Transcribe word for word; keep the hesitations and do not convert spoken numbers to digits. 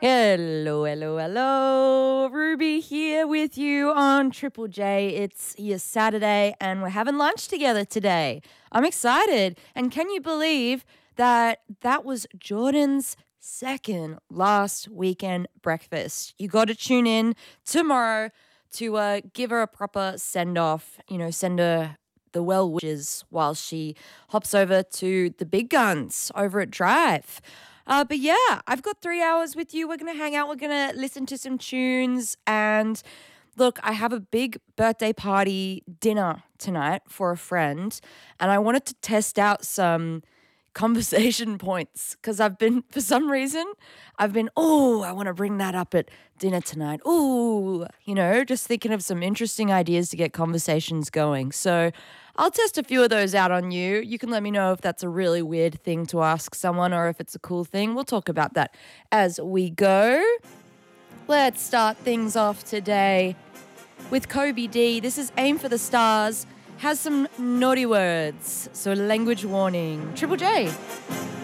Hello, hello, hello. Ruby here with you on Triple J. It's your Saturday and we're having lunch together today. I'm excited. And can you believe that that was Jordan's second last weekend breakfast? You got to tune in tomorrow to uh, give her a proper send off, you know, send her the well wishes while she hops over to the big guns over at Drive. Uh, but yeah, I've got three hours with you. We're going to hang out. We're going to listen to some tunes. And look, I have a big birthday party dinner tonight for a friend. And I wanted to test out some conversation points because I've been, for some reason, I've been, oh, I want to bring that up at dinner tonight. Oh, you know, just thinking of some interesting ideas to get conversations going. So I'll test a few of those out on you. You can let me know if that's a really weird thing to ask someone or if it's a cool thing. We'll talk about that as we go. Let's start things off today with Kobe D. This is Aim for the Stars. Has some naughty words, so language warning. Triple J.